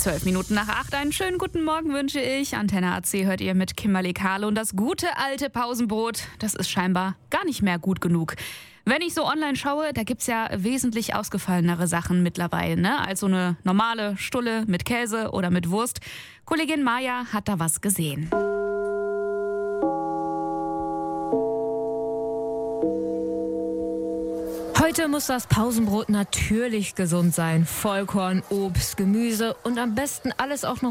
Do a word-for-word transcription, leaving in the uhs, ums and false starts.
Zwölf Minuten nach acht. Einen schönen guten Morgen wünsche ich. Antenne A C hört ihr mit Kimberly Kahle. Und das gute alte Pausenbrot, das ist scheinbar gar nicht mehr gut genug. Wenn ich so online schaue, da gibt's ja wesentlich ausgefallenere Sachen mittlerweile, ne? Als so eine normale Stulle mit Käse oder mit Wurst. Kollegin Maja hat da was gesehen. Heute muss das Pausenbrot natürlich gesund sein. Vollkorn, Obst, Gemüse und am besten alles auch noch